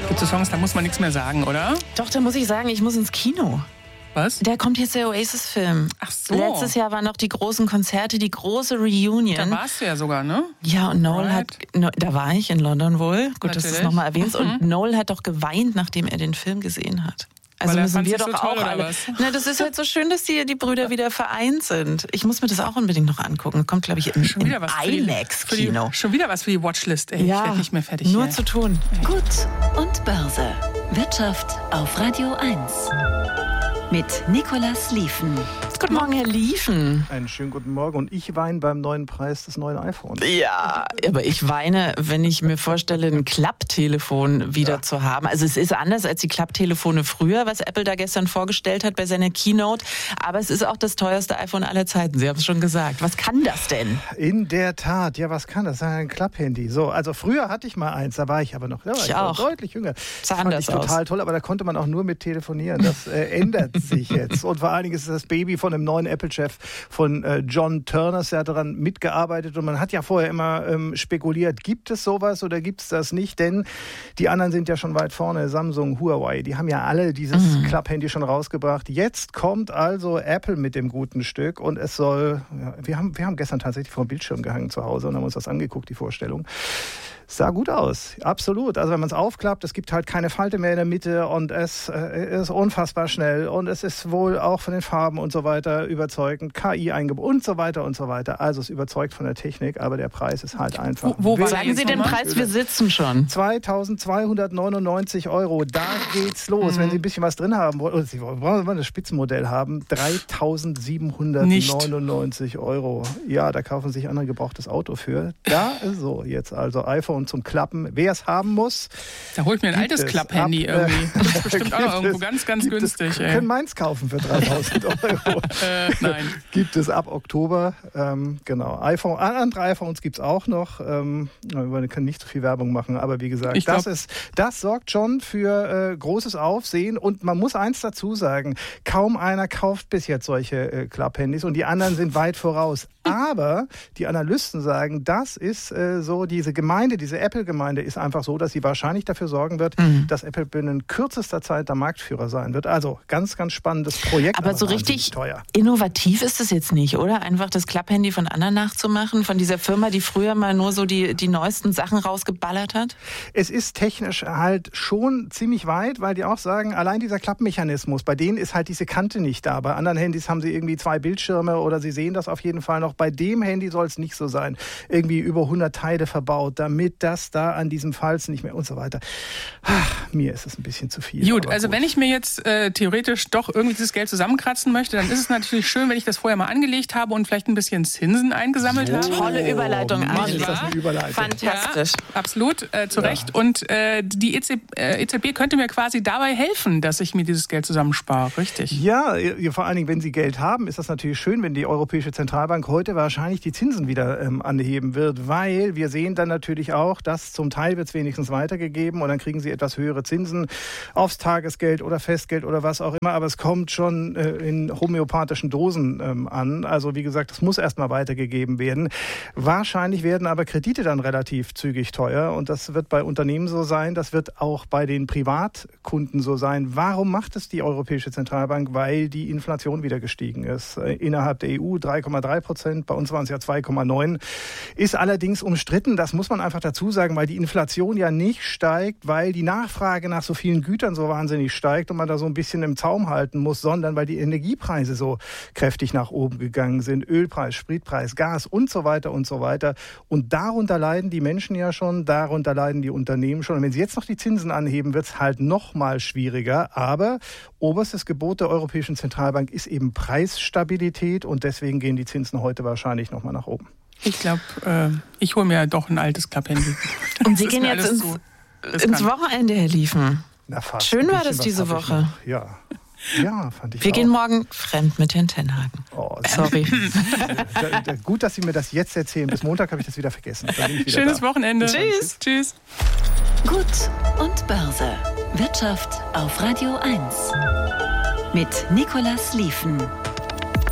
Gibt es Songs, da muss man nichts mehr sagen, oder? Doch, da muss ich sagen, ich muss ins Kino. Was? Da kommt jetzt der Oasis-Film. Ach so. Letztes Jahr waren noch die großen Konzerte, die große Reunion. Da warst du ja sogar, ne? Ja, und Noel da war ich in London wohl. Gut, dass du es nochmal erwähnst. Und Noel hat doch geweint, nachdem er den Film gesehen hat. Also müssen wir doch so auch alle. Na, das ist halt so schön, dass die Brüder wieder vereint sind. Ich muss mir das auch unbedingt noch angucken. Kommt, glaube ich, im IMAX-Kino. Schon wieder was für die Watchlist. Ey, ja, ich werde nicht mehr fertig. Nur zu tun. Gut und Börse. Wirtschaft auf Radio 1. Mit Nicolas Liefen. Guten Morgen, Herr Liefen. Einen schönen guten Morgen. Und ich weine beim neuen Preis des neuen iPhones. Ja, aber ich weine, wenn ich mir vorstelle, ein Klapptelefon wieder zu haben. Also es ist anders als die Klapptelefone früher, was Apple da gestern vorgestellt hat bei seiner Keynote. Aber es ist auch das teuerste iPhone aller Zeiten. Sie haben es schon gesagt. Was kann das denn? In der Tat. Ja, was kann das? Ein Klapphandy. So, also früher hatte ich mal eins, da war ich aber noch deutlich jünger. Sah anders aus. Total toll, aber da konnte man auch nur mit telefonieren. Das ändert sich jetzt. Und vor allen Dingen ist es das Baby von dem neuen Apple-Chef, von John Terners, der hat daran mitgearbeitet. Und man hat ja vorher immer spekuliert, gibt es sowas oder gibt es das nicht? Denn die anderen sind ja schon weit vorne. Samsung, Huawei, die haben ja alle dieses Klapphandy schon rausgebracht. Jetzt kommt also Apple mit dem guten Stück und es soll, wir haben gestern tatsächlich vor dem Bildschirm gehangen zu Hause und haben uns das angeguckt, die Vorstellung. Sah gut aus, absolut. Also wenn man es aufklappt, es gibt halt keine Falte mehr in der Mitte und es ist unfassbar schnell und es ist wohl auch von den Farben und so weiter überzeugend, KI eingebaut und so weiter und so weiter. Also es überzeugt von der Technik, aber der Preis ist halt einfach. Wo sagen Sie den Preis? Wir sitzen schon. 2.299 €, da geht's los. Wenn Sie ein bisschen was drin haben wollen, oder Sie wollen das Spitzenmodell haben, 3.799 €. Ja, da kaufen sich andere gebrauchtes Auto für. Da ist so jetzt also iPhone zum Klappen. Wer es haben muss, da holt mir ein altes Klapphandy irgendwie. Das ist bestimmt auch irgendwo ganz, ganz günstig. Sie können meins kaufen für 3.000 €. Nein. Gibt es ab Oktober. Genau. Andere iPhones gibt es auch noch. Man kann nicht so viel Werbung machen, aber wie gesagt, das sorgt schon für großes Aufsehen. Und man muss eins dazu sagen, kaum einer kauft bis jetzt solche Klapphandys und die anderen sind weit voraus. Aber die Analysten sagen, das ist so, diese Apple-Gemeinde ist einfach so, dass sie wahrscheinlich dafür sorgen wird, dass Apple binnen kürzester Zeit der Marktführer sein wird. Also ganz, ganz spannendes Projekt. Aber so richtig innovativ ist es jetzt nicht, oder? Einfach das Klapphandy von anderen nachzumachen, von dieser Firma, die früher mal nur so die neuesten Sachen rausgeballert hat? Es ist technisch halt schon ziemlich weit, weil die auch sagen, allein dieser Klappmechanismus, bei denen ist halt diese Kante nicht da. Bei anderen Handys haben sie irgendwie 2 Bildschirme oder sie sehen das auf jeden Fall noch. Bei dem Handy soll es nicht so sein. Irgendwie über 100 Teile verbaut, damit das da an diesem Falz nicht mehr und so weiter. Mir ist es ein bisschen zu viel. Gut, also wenn ich mir jetzt theoretisch doch irgendwie dieses Geld zusammenkratzen möchte, dann ist es natürlich schön, wenn ich das vorher mal angelegt habe und vielleicht ein bisschen Zinsen eingesammelt habe. Tolle Überleitung. Mann, ist das eine Überleitung. Fantastisch. Ja, absolut, zu Recht. Und die EZB könnte mir quasi dabei helfen, dass ich mir dieses Geld zusammenspare, richtig? Ja, vor allen Dingen, wenn Sie Geld haben, ist das natürlich schön, wenn die Europäische Zentralbank heute wahrscheinlich die Zinsen wieder anheben wird, weil wir sehen dann natürlich auch, dass zum Teil wird es wenigstens weitergegeben und dann kriegen Sie etwas höhere Zinsen aufs Tagesgeld oder Festgeld oder was auch immer, aber es kommt schon in homöopathischen Dosen an. Also wie gesagt, das muss erstmal weitergegeben werden. Wahrscheinlich werden aber Kredite dann relativ zügig teuer und das wird bei Unternehmen so sein, das wird auch bei den Privatkunden so sein. Warum macht es die Europäische Zentralbank? Weil die Inflation wieder gestiegen ist. Innerhalb der EU 3,3%, bei uns waren es ja 2,9%. Ist allerdings umstritten, das muss man einfach dazu sagen, weil die Inflation ja nicht steigt, weil die Nachfrage nach so vielen Gütern so wahnsinnig steigt und man da so ein bisschen im Zaum halten muss, sondern weil die Energiepreise so kräftig nach oben gegangen sind. Ölpreis, Spritpreis, Gas und so weiter und so weiter. Und darunter leiden die Menschen ja schon, darunter leiden die Unternehmen schon. Und wenn sie jetzt noch die Zinsen anheben, wird es halt noch mal schwieriger. Aber oberstes Gebot der Europäischen Zentralbank ist eben Preisstabilität und deswegen gehen die Zinsen heute wahrscheinlich noch mal nach oben. Ich glaube, ich hole mir doch ein altes Klapphandy. Und Sie gehen jetzt ins Wochenende, Herr Liefen. Na, fast. Schön war das diese Woche. Ja, fand ich Wir auch. gehen morgen fremd mit Herrn Tenhagen. Oh, sorry. Gut, dass Sie mir das jetzt erzählen. Bis Montag habe ich das wieder vergessen. Schönes Wochenende. Tschüss. Tschüss. Gut und Börse. Wirtschaft auf Radio 1. Mit Nicolas Liefen.